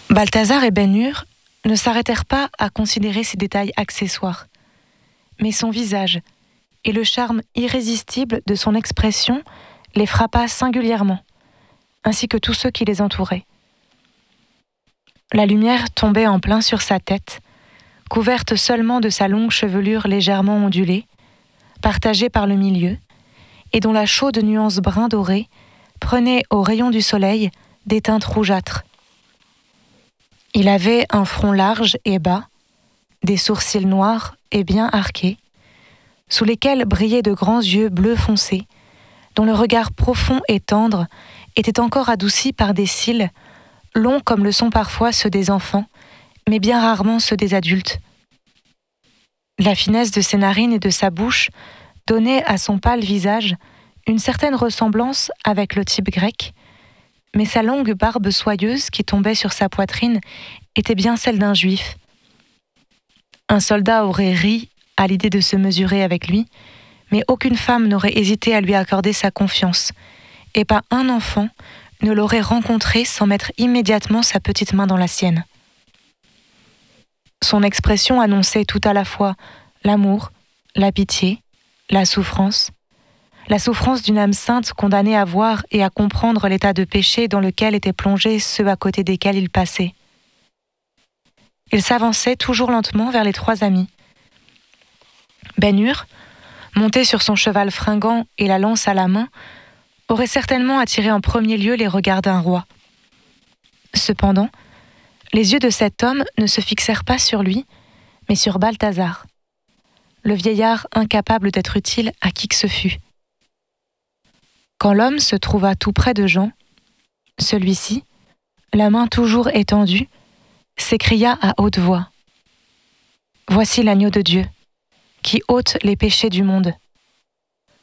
Balthazar et Ben-Hur ne s'arrêtèrent pas à considérer ces détails accessoires, mais son visage et le charme irrésistible de son expression les frappa singulièrement, ainsi que tous ceux qui les entouraient. La lumière tombait en plein sur sa tête, couverte seulement de sa longue chevelure légèrement ondulée, partagée par le milieu, et dont la chaude nuance brun doré prenait aux rayons du soleil des teintes rougeâtres. Il avait un front large et bas, des sourcils noirs et bien arqués, sous lesquels brillaient de grands yeux bleu foncé, dont le regard profond et tendre était encore adouci par des cils, longs comme le sont parfois ceux des enfants, mais bien rarement ceux des adultes. La finesse de ses narines et de sa bouche donnait à son pâle visage une certaine ressemblance avec le type grec, mais sa longue barbe soyeuse qui tombait sur sa poitrine était bien celle d'un juif. Un soldat aurait ri à l'idée de se mesurer avec lui, mais aucune femme n'aurait hésité à lui accorder sa confiance, et pas un enfant ne l'aurait rencontré sans mettre immédiatement sa petite main dans la sienne. Son expression annonçait tout à la fois l'amour, la pitié, la souffrance d'une âme sainte condamnée à voir et à comprendre l'état de péché dans lequel étaient plongés ceux à côté desquels il passait. Il s'avançait toujours lentement vers les trois amis. Ben-Hur, monté sur son cheval fringant et la lance à la main, aurait certainement attiré en premier lieu les regards d'un roi. Cependant, les yeux de cet homme ne se fixèrent pas sur lui, mais sur Balthazar, le vieillard incapable d'être utile à qui que ce fût. Quand l'homme se trouva tout près de Jean, celui-ci, la main toujours étendue, s'écria à haute voix : « Voici l'agneau de Dieu, qui ôte les péchés du monde.